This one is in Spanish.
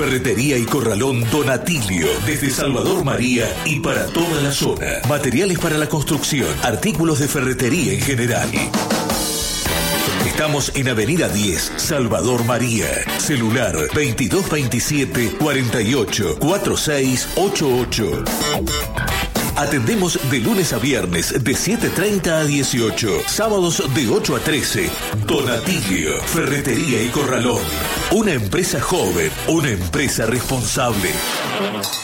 Ferretería y Corralón Donatilio, desde Salvador María y para toda la zona. Materiales para la construcción, artículos de ferretería en general. Estamos en Avenida 10, Salvador María. Celular 2227 48 4688. Atendemos de lunes a viernes de 7:30 a 18, sábados de 8 a 13. Donatilio, Ferretería y Corralón. Una empresa joven, una empresa responsable.